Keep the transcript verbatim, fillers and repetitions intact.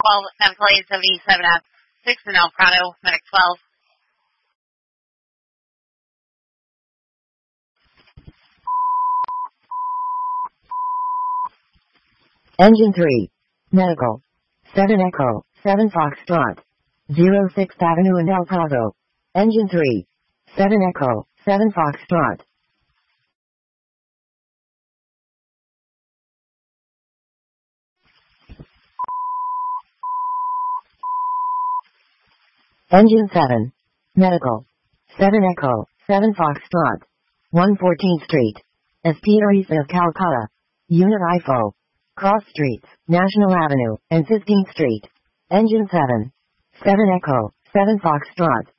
twelve, employees of E seven F six in El Prado, Medic twelve. Engine three. Medical. seven Echo, seven Foxtrot. zero sixth Avenue in El Paso. Engine three. seven Echo, seven Foxtrot. Engine seven. Medical. seven Echo, seven Foxtrot. one fourteenth Street. Espirisa of Calcutta. Unit I F O. Cross Streets, National Avenue, and fifteenth Street. Engine seven. seven Echo, seven Foxtrot.